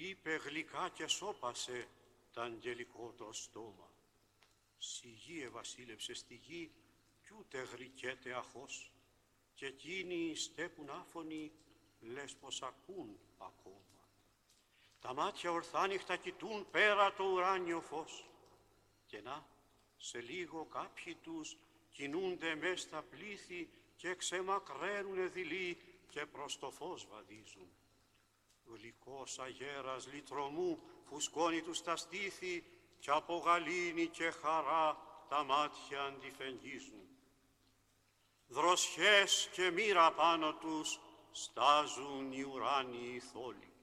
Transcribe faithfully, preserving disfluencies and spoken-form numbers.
είπε γλυκά και σώπασε τ' αγγελικό το στόμα. Σιγή βασίλεψε στη γη κι ούτε γρικέται αχώς, και εκείνοι στέκουν άφωνοι, λες πως ακούν ακόμα. Τα μάτια ορθάνυχτα κοιτούν πέρα το ουράνιο φως, και να, σε λίγο κάποιοι τους κινούνται μες στα πλήθη και ξεμακραίνουνε δειλοί και προς το φως βαδίζουν. Γλυκός αγέρας λυτρωμού φουσκώνει τους τα στήθη κι από γαλήνη και χαρά τα μάτια αντιφεγγίζουν. Δροσιές και μοίρα πάνω τους στάζουν οι ουράνιοι θόλοι.